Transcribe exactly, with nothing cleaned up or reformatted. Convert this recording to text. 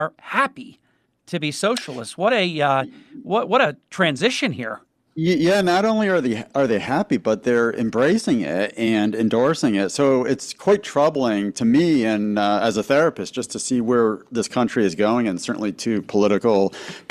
are happy to be socialists. What a uh, what what a transition here. Y- Yeah, not only are they are they happy, but they're embracing it and endorsing it. So it's quite troubling to me, and uh, as a therapist, just to see where this country is going, and certainly to political